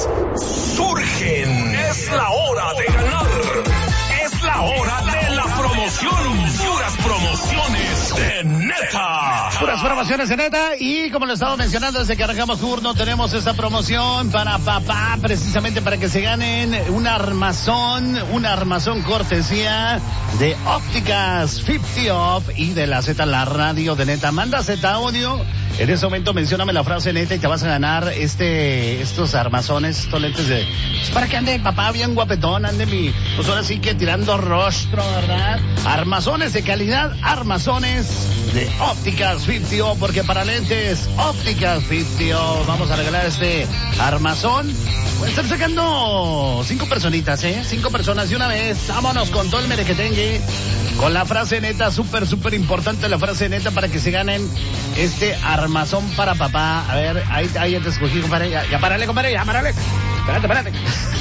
surgen. Es la hora de ganar. Es la hora de la promoción. Puras promociones de Neta. Puras promociones de Neta. Y como lo estaba mencionando desde que arrancamos turno, tenemos esta promoción para papá, precisamente para que se ganen un armazón cortesía de Ópticas 50 Off y de la Z, la radio de Neta. Manda Z audio. En ese momento mencióname la frase Neta y te vas a ganar estos armazones, estos lentes de... Pues para que ande papá bien guapetón, ande pues ahora sí que tirando rostro, ¿verdad? Armazones de calidad, armazones de Ópticas 50 Off, porque para lentes Ópticas 50 Off vamos a regalar este armazón. Voy a estar sacando 5 personitas, 5 personas de una vez. Vámonos con todo el merequetengue. Con la frase Neta, súper importante la frase Neta para que se ganen este armazón para papá. A ver, ahí ya te escogí, compadre. Ya párale, compadre, ya párale. Espérate.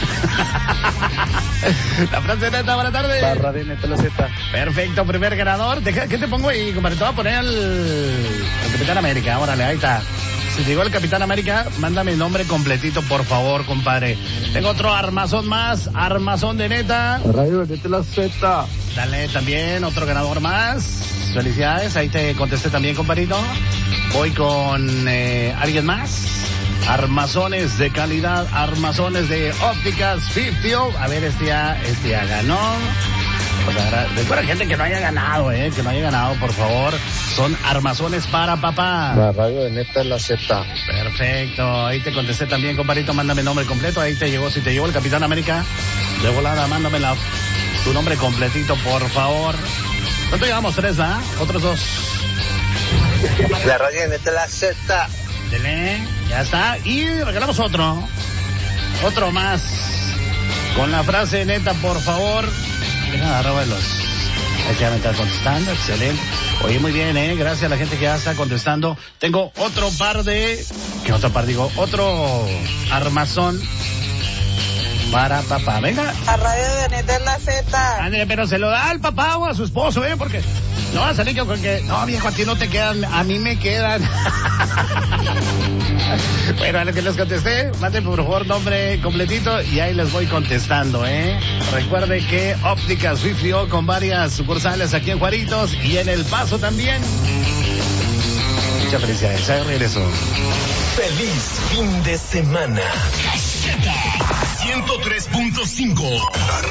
La frase Neta, buenas tardes. Barra de Neta, la Z. Perfecto, primer ganador. ¿Qué te pongo ahí, compadre? Te voy a poner el Capitán América. Órale, ahí está. Si llegó el Capitán América, mándame el nombre completito, por favor, compadre. Tengo otro armazón más, armazón de Neta. Radio de Neta, la Z. Dale, también otro ganador más. Felicidades, ahí te contesté también, compadrito. Voy con alguien más. Armazones de calidad, armazones de Ópticas 50 Off. A ver, este ya ganó. Recuerda, gente, que no haya ganado, que no haya ganado, por favor. Son armazones para papá. La radio de Neta, la Z. Perfecto, ahí te contesté también, compadrito. Mándame el nombre completo, ahí te llegó. Si te llegó el Capitán América, de volada, mándame tu nombre completito, por favor. ¿Cuánto llevamos? 3, ¿verdad? Otros 2. La radio de Neta, la Z. Dele, ya está. Y regalamos otro más. Con la frase Neta, por favor. Deja arrobarlos. Ahí ya me está contestando, excelente. Oye, muy bien, gracias a la gente que ya está contestando. Tengo otro otro armazón para papá. Venga. La radio de Neta es la Z. Ándale, pero se lo da al papá o a su esposo, porque no va a salir con que, no, viejo, a ti no te quedan, a mí me quedan. Bueno, a lo que les contesté, manden por favor nombre completito y ahí les voy contestando, Recuerde que Ópticas 50 Off con varias sucursales aquí en Juaritos y en El Paso también. Muchas felicidades, ahí regreso. Feliz fin de semana. 103.5